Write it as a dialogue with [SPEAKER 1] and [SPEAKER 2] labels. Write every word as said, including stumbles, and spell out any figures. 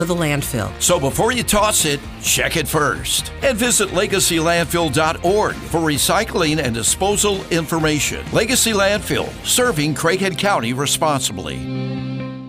[SPEAKER 1] of the landfill.
[SPEAKER 2] So before you toss it, check it first. And visit legacy landfill dot org for recycling and disposal information. Legacy Landfill, serving Craighead County responsibly.